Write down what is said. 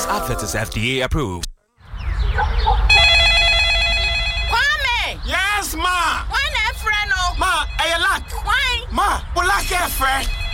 This advert is FDA approved. Kwame! Yes, ma! Why not, friend? Ma, I lack. Why? Ma, we lack a friend.